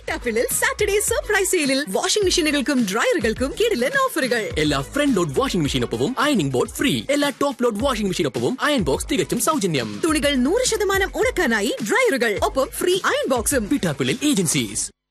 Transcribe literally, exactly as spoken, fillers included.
പിറ്റാപ്പിളിൽ Saturday surprise സെയിലിൽ washing മെഷീനുകൾക്കും ഡ്രയറുകൾക്കും കിടിലൻ ഓഫറുകൾ. എല്ലാ front load washing മെഷീനൊപ്പവും ironing board free. എല്ലാ top load washing മെഷീനൊപ്പവും iron box തികച്ചും സൗജന്യം. തുണികൾ നൂറ് ശതമാനം ഉണക്കാനായി ഡ്രയറുകൾ, ഒപ്പം ഫ്രീ അയൺ ബോക്സും. പിറ്റാപ്പിളിൽ ഏജൻസീസ്.